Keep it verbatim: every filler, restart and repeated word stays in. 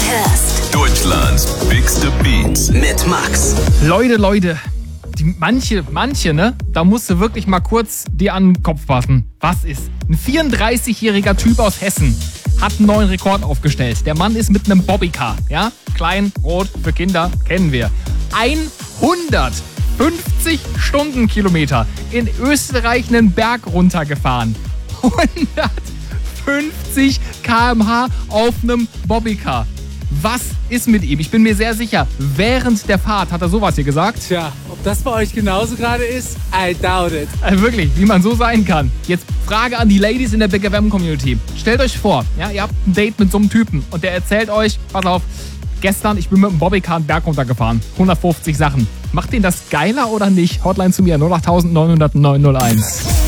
hörst. Deutschlands bigste Beats Mit Max. Leute, Leute, die, manche, manche, ne? Da musst du wirklich mal kurz dir an den Kopf fassen. Was ist? Ein vierunddreißigjähriger Typ aus Hessen hat einen neuen Rekord aufgestellt. Der Mann ist mit einem Bobbycar, ja? Klein, rot, für Kinder, kennen wir. hundertfünfzig Stundenkilometer in Österreich einen Berg runtergefahren. hundertfünfzig Kilometer pro Stunde auf einem Bobbycar. Was ist mit ihm? Ich bin mir sehr sicher, während der Fahrt hat er sowas hier gesagt. Tja, ob das bei euch genauso gerade ist? I doubt it. Also wirklich, wie man so sein kann. Jetzt Frage an die Ladies in der Big F M-Community. Stellt euch vor, ja, ihr habt ein Date mit so einem Typen und der erzählt euch, pass auf, gestern, ich bin mit dem Bobbycar einen Berg runtergefahren. hundertfünfzig Sachen. Macht den das geiler oder nicht? Hotline zu mir null acht neun null null neun null eins.